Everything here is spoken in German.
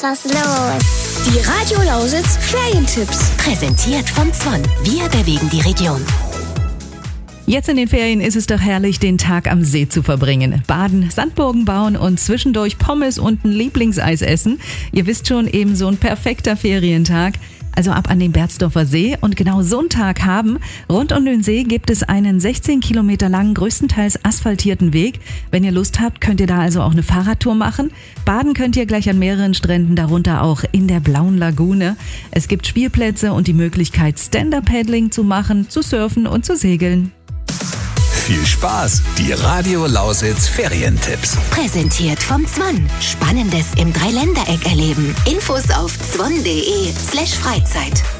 ist was los. Die Radio Lausitz Ferientipps. Präsentiert von Zwon. Wir bewegen die Region. Jetzt in den Ferien ist es doch herrlich, den Tag am See zu verbringen. Baden, Sandburgen bauen und zwischendurch Pommes und ein Lieblingseis essen. Ihr wisst schon, eben so ein perfekter Ferientag. Also ab an den Berzdorfer See und genau so einen Tag haben. Rund um den See gibt es einen 16 Kilometer langen, größtenteils asphaltierten Weg. Wenn ihr Lust habt, könnt ihr da also auch eine Fahrradtour machen. Baden könnt ihr gleich an mehreren Stränden, darunter auch in der Blauen Lagune. Es gibt Spielplätze und die Möglichkeit, Stand-Up-Paddling zu machen, zu surfen und zu segeln. Viel Spaß! Die Radio Lausitz Ferientipps. Präsentiert vom Zwon. Spannendes im Dreiländereck erleben. Infos auf zwon.de/Freizeit.